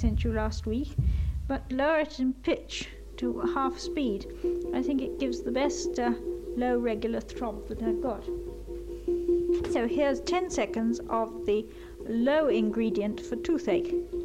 sent you last week, but lower it in pitch to half speed. I think it gives the best low regular throb that I've got. So here's 10 seconds of the low ingredient for toothache.